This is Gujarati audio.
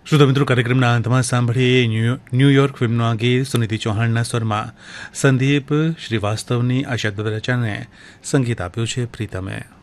શ્રોતા મિત્રો, કાર્યક્રમના અંતમાં સાંભળીએ ન્યૂયોર્ક ફિલ્મનો આ ગીત સુનિધિ ચૌહાણના સ્વરમાં સંદીપ શ્રીવાસ્તવની આ શબ્દ રચનાને સંગીત આપ્યું છે પ્રીતમે.